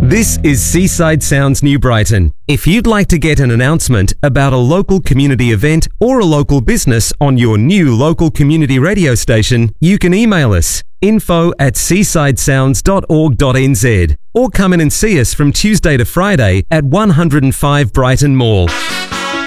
This is Seaside Sounds New Brighton. If you'd like to get an announcement about a local community event or a local business on your new local community radio station, you can email us info@seasidesounds.org.nz or come in and see us from Tuesday to Friday at 105 Brighton Mall.